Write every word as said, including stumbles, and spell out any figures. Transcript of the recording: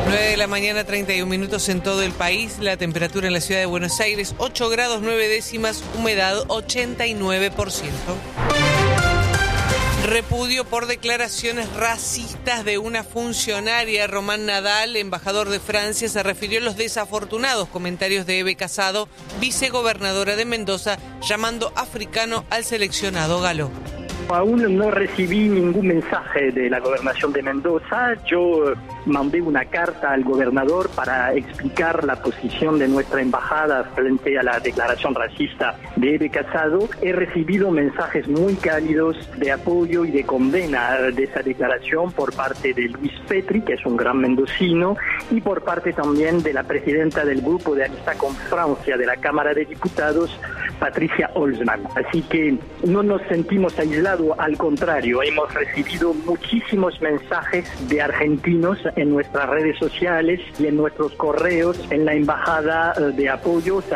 nueve de la mañana, treinta y un minutos en todo el país. La temperatura en la ciudad de Buenos Aires, ocho grados nueve décimas, humedad ochenta y nueve por ciento. Repudio por declaraciones racistas de una funcionaria. Román Nadal, embajador de Francia, se refirió a los desafortunados comentarios de Eve Casado, vicegobernadora de Mendoza, llamando africano al seleccionado galo. Aún no recibí ningún mensaje de la gobernación de Mendoza. Yo mandé una carta al gobernador para explicar la posición de nuestra embajada frente a la declaración racista de Eve Casado. He recibido mensajes muy cálidos de apoyo y de condena de esa declaración por parte de Luis Petri, que es un gran mendocino, y por parte también de la presidenta del Grupo de Amistad con Francia de la Cámara de Diputados, Patricia Holzman. Así que no nos sentimos aislados. Al contrario, hemos recibido muchísimos mensajes de argentinos en nuestras redes sociales y en nuestros correos en la embajada de apoyo.